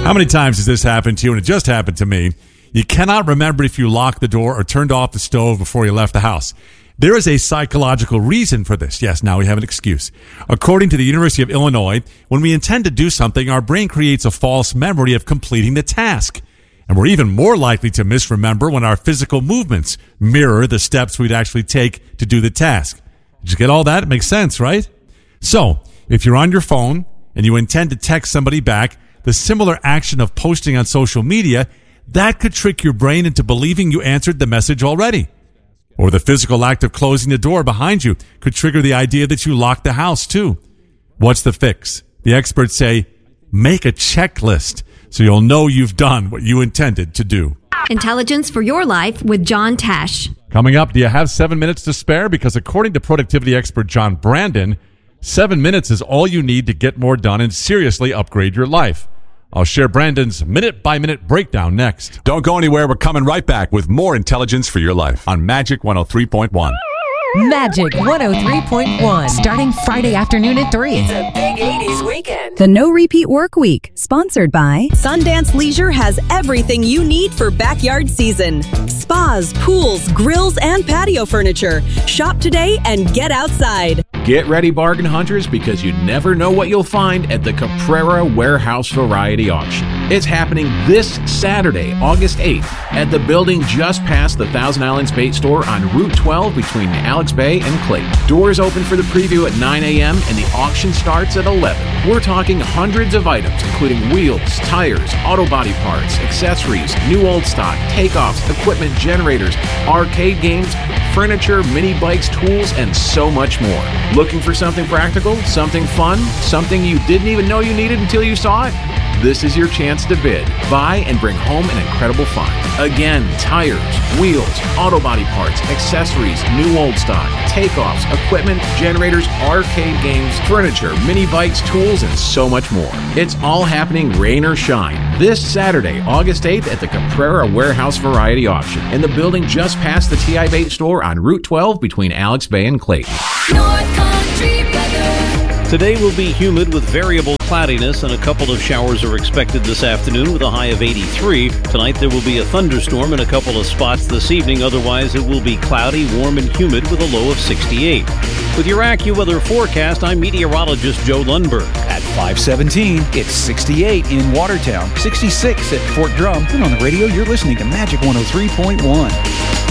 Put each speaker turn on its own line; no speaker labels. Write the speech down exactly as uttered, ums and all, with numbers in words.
How many times has this happened to you? And it just happened to me. You cannot remember if you locked the door or turned off the stove before you left the house. There is a psychological reason for this. Yes, now we have an excuse. According to the University of Illinois, when we intend to do something, our brain creates a false memory of completing the task. And we're even more likely to misremember when our physical movements mirror the steps we'd actually take to do the task. Did you get all that? It makes sense, right? So, if you're on your phone and you intend to text somebody back, the similar action of posting on social media, that could trick your brain into believing you answered the message already. Or the physical act of closing the door behind you could trigger the idea that you locked the house too. What's the fix? The experts say, make a checklist so you'll know you've done what you intended to do.
Intelligence for Your Life with John Tesh.
Coming up, do you have seven minutes to spare? Because according to productivity expert John Brandon, seven minutes is all you need to get more done and seriously upgrade your life. I'll share Brandon's minute-by-minute breakdown next.
Don't go anywhere. We're coming right back with more Intelligence for Your Life on Magic one oh three point one.
Magic one oh three point one, starting Friday afternoon at three.
It's a big eighties weekend.
The No Repeat Work Week, sponsored by
Sundance Leisure has everything you need for backyard season. Spas, pools, grills, and patio furniture. Shop today and get outside.
Get ready, bargain hunters, because you never know what you'll find at the Caprera Warehouse Variety Auction. It's happening this Saturday, August eighth, at the building just past the Thousand Islands Bait Store on Route twelve between Alex Bay and Clayton. Doors open for the preview at nine a.m. and the auction starts at eleven. We're talking hundreds of items, including wheels, tires, auto body parts, accessories, new old stock, takeoffs, equipment, generators, arcade games, furniture, mini bikes, tools, and so much more. Looking for something practical, something fun, something you didn't even know you needed until you saw it? This is your chance to bid, buy, and bring home an incredible find. Again, tires, wheels, auto body parts, accessories, new old stock, takeoffs, equipment, generators, arcade games, furniture, mini bikes, tools, and so much more. It's all happening rain or shine this Saturday, August eighth at the Caprera Warehouse Variety Auction in the building just past the T I Bait Store on Route twelve between Alex Bay and Clayton.
North Country weather.
Today will be humid with variable cloudiness, and a couple of showers are expected this afternoon with a high of eighty-three. Tonight there will be a thunderstorm in a couple of spots this evening. Otherwise, it will be cloudy, warm, and humid with a low of sixty-eight. With your AccuWeather forecast, I'm meteorologist Joe Lundberg.
At five seventeen, it's sixty-eight in Watertown, sixty-six at Fort Drum, and on the radio, you're listening to Magic one oh three point one.